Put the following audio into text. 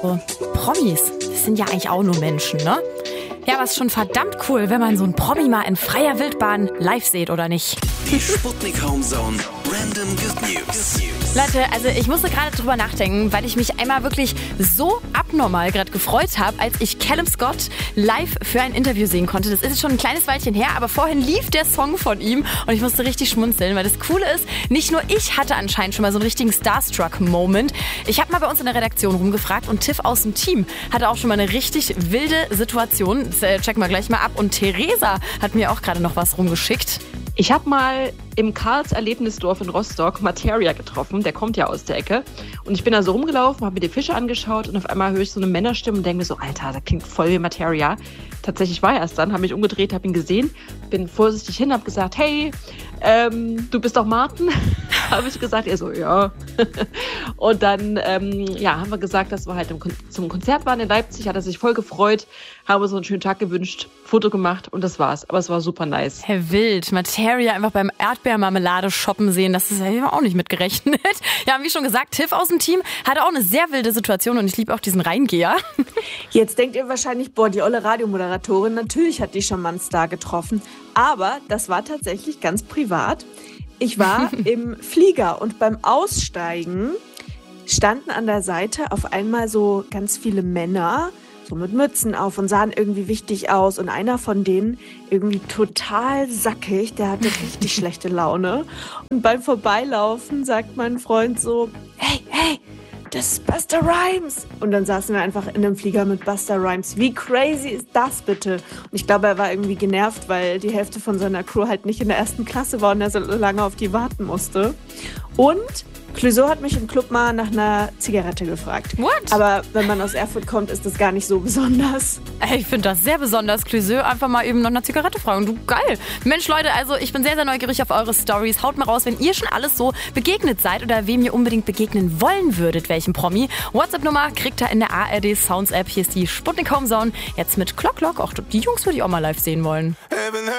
Promis, das sind ja eigentlich auch nur Menschen, ne? Ja, aber es ist schon verdammt cool, wenn man so einen Promi mal in freier Wildbahn live sieht, oder nicht? Die Sputnik Homezone Random Good News. Leute, also ich musste gerade drüber nachdenken, weil ich mich einmal wirklich so abnormal gerade gefreut habe, als ich Callum Scott live für ein Interview sehen konnte. Das ist jetzt schon ein kleines Weilchen her, aber vorhin lief der Song von ihm und ich musste richtig schmunzeln, weil das Coole ist, nicht nur ich hatte anscheinend schon mal so einen richtigen Starstruck-Moment. Ich habe mal bei uns in der Redaktion rumgefragt und Tiff aus dem Team hatte auch schon mal eine richtig wilde Situation. Das checken wir gleich mal ab. Und Theresa hat mir auch gerade noch was rumgeschickt. Ich habe mal im Karls Erlebnisdorf in Rostock Materia getroffen, der kommt ja aus der Ecke. Und ich bin da so rumgelaufen, habe mir die Fische angeschaut und auf einmal höre ich so eine Männerstimme und denke mir so, Alter, das klingt voll wie Materia. Tatsächlich war er es dann, habe mich umgedreht, habe ihn gesehen, bin vorsichtig hin, habe gesagt, hey, du bist doch Martin? Habe ich gesagt, er so, ja. Und dann haben wir gesagt, dass wir halt zum Konzert waren in Leipzig, hat er sich voll gefreut, haben uns so einen schönen Tag gewünscht, Foto gemacht und das war's. Aber es war super nice. Herr Wild, Materia einfach beim Erdbeermarmelade shoppen sehen, das ist ja auch nicht mitgerechnet. Ja, wie schon gesagt, Tiff aus dem Team hatte auch eine sehr wilde Situation und ich liebe auch diesen Reingeher. Jetzt denkt ihr wahrscheinlich, boah, die olle Radiomoderatorin, natürlich hat die schon mal einen Star getroffen. Aber das war tatsächlich ganz privat. Ich war im Flieger und beim Aussteigen standen an der Seite auf einmal so ganz viele Männer, so mit Mützen auf und sahen irgendwie wichtig aus. Und einer von denen irgendwie total sackig, der hatte richtig schlechte Laune. Und beim Vorbeilaufen sagt mein Freund so, hey, das ist Busta Rhymes. Und dann saßen wir einfach in einem Flieger mit Busta Rhymes. Wie crazy ist das bitte? Und ich glaube, er war irgendwie genervt, weil die Hälfte von seiner Crew halt nicht in der ersten Klasse war und er so lange auf die warten musste. Und Clouseau hat mich im Club mal nach einer Zigarette gefragt. What? Aber wenn man aus Erfurt kommt, ist das gar nicht so besonders. Ey, ich finde das sehr besonders, Clouseau, einfach mal eben nach einer Zigarette fragen. Du, geil. Mensch, Leute, also ich bin sehr, sehr neugierig auf eure Stories. Haut mal raus, wenn ihr schon alles so begegnet seid oder wem ihr unbedingt begegnen wollen würdet, welchen Promi. WhatsApp-Nummer kriegt ihr in der ARD Sounds App. Hier ist die Sputnik Homezone. Jetzt mit Clock. Auch die Jungs würde ich auch mal live sehen wollen.